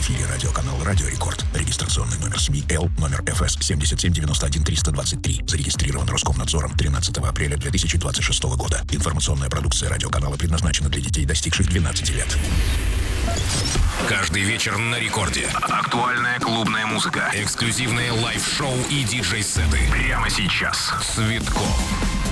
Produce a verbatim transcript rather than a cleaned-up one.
эфире радиоканал «Радио Рекорд». Регистрационный номер СМИ Л, номер эф эс семь семь девять один три два три. Зарегистрирован Роскомнадзором тринадцатого апреля две тысячи двадцать шестого года. Информационная продукция радиоканала предназначена для детей, достигших двенадцати лет. Каждый вечер на Рекорде. Актуальная клубная музыка. Эксклюзивные лайв-шоу и диджей-сеты. Прямо сейчас. Цветков.